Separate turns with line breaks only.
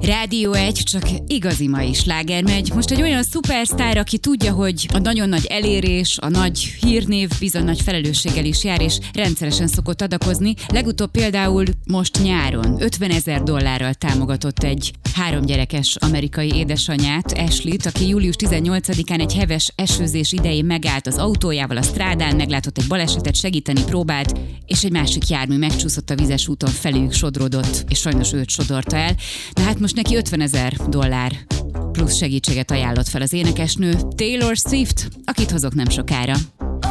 Rádió 1, csak igazi mai sláger megy. Most egy olyan szupersztár, aki tudja, hogy a nagyon nagy elérés, a nagy hírnév bizony nagy felelősséggel is jár, és rendszeresen szokott adakozni. Legutóbb például most nyáron $50,000 támogatott egy 3 gyerekes amerikai édesanyát, Ashley-t, aki július 18-án egy heves esőzés idején megállt az autójával a strádán, meglátott egy balesetet, segíteni próbált, és egy másik jármű megcsúszott a vizes úton, feléjük sodródott, és sajnos őt sodorta el. Na hát most neki $50,000 plusz segítséget ajánlott fel az énekesnő, Taylor Swift, akit hozok nem sokára.